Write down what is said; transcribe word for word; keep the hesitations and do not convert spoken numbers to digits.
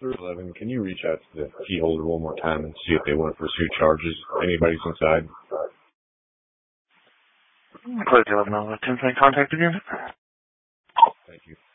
three eleven, can you reach out to the key holder one more time and see if they want to pursue charges? Anybody's inside? Close eleven, I'll attempt to contact again. Thank you.